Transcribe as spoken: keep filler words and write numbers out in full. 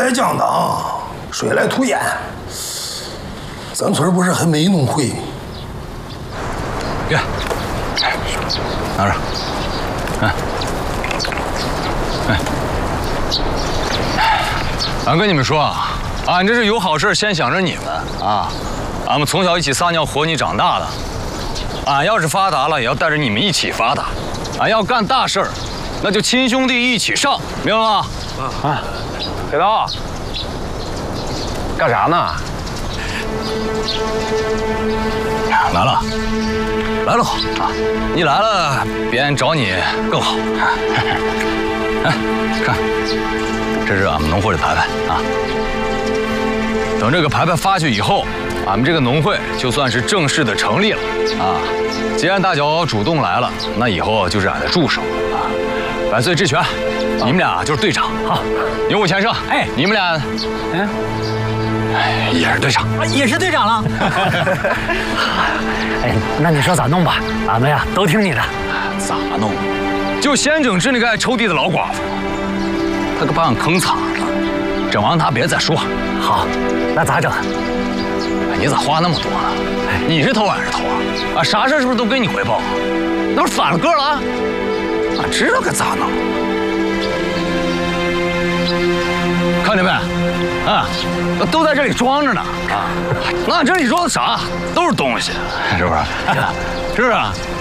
来江党，水来土掩。咱村不是还没农会吗？ 给，拿着。哎，哎，俺跟你们说啊，俺这是有好事先想着你们啊。俺们从小一起撒尿和泥长大的，俺要是发达了，也要带着你们一起发达。俺要干大事儿，那就亲兄弟一起上，明白吗？啊，铁刀，干啥呢？来了，来了好啊！你来了，别人找你更好。哎，看，这是俺们农会的牌牌啊。等这个牌牌发去以后，俺们这个农会就算是正式的成立了啊。既然大脚主动来了，那以后就是俺的助手啊。百岁之权，你们俩就是队长。好，牛五前胜。哎，你们俩，嗯。也是队长， 也是队长了。哎，那你说咋弄吧？俺们呀都听你的。 咋弄？就先整治那个爱抽地的老寡妇，他可把俺坑惨了。整完他别再说。 好，那咋整？ 你咋话那么多呢？你是头俺是头啊？啊，啥事是不是都给你回报？那不是反了个了啊？俺知道该咋弄。看见没？啊，都在这里装着呢啊！那这里装的啥？都是东西，是不是？是不是？